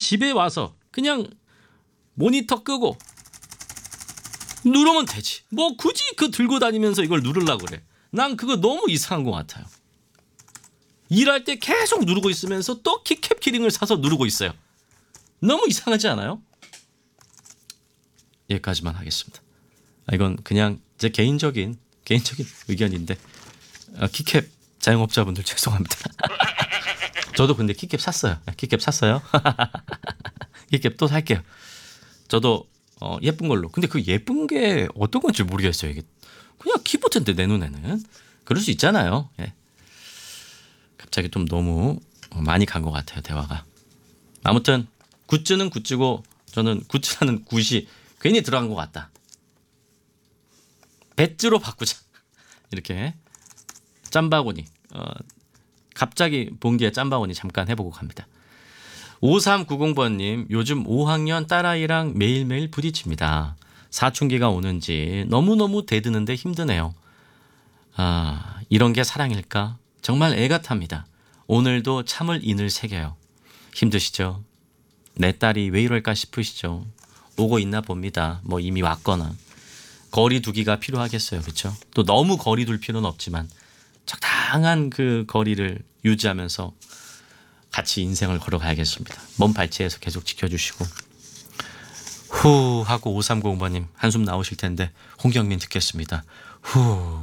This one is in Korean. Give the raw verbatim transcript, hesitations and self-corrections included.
집에 와서 그냥 모니터 끄고 누르면 되지. 뭐 굳이 그 들고 다니면서 이걸 누르려고 그래. 난 그거 너무 이상한 것 같아요. 일할 때 계속 누르고 있으면서 또 키캡 키링을 사서 누르고 있어요. 너무 이상하지 않아요? 여기까지만 하겠습니다. 아, 이건 그냥 제 개인적인 개인적인 의견인데 아, 키캡 자영업자분들 죄송합니다. 저도 근데 키캡 샀어요. 키캡 샀어요. 키캡 또 살게요. 저도 어, 예쁜 걸로. 근데 그 예쁜 게 어떤 건지 모르겠어요. 이게 그냥 키보드인데 내 눈에는 그럴 수 있잖아요. 예. 갑자기 좀 너무 많이 간 것 같아요. 대화가. 아무튼 굿즈는 굿즈고 저는 굿즈라는 굿이 괜히 들어간 것 같다. 배즈로 바꾸자. 이렇게 짬바구니. 어, 갑자기 봉기에 짬바구니 잠깐 해보고 갑니다. 오삼구공 번님 요즘 오 학년 딸아이랑 매일매일 부딪힙니다. 사춘기가 오는지 너무너무 대드는데 힘드네요. 아, 이런 게 사랑일까? 정말 애가 탑니다. 오늘도 참을 인을 새겨요. 힘드시죠? 내 딸이 왜 이럴까 싶으시죠? 오고 있나 봅니다. 뭐 이미 왔거나. 거리 두기가 필요하겠어요. 그렇죠? 또 너무 거리 둘 필요는 없지만 적당한 그 거리를 유지하면서 같이 인생을 걸어가야겠습니다. 몸 발치해서 계속 지켜주시고 후 하고 오삼공 번님 한숨 나오실 텐데 홍경민 듣겠습니다. 후